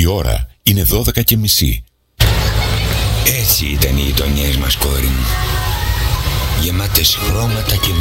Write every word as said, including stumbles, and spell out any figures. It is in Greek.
ώρα είναι δώδεκα και μισή. Έτσι ήταν οι γειτονιές μας, κόρη μου. Γεμάτες χρώματα και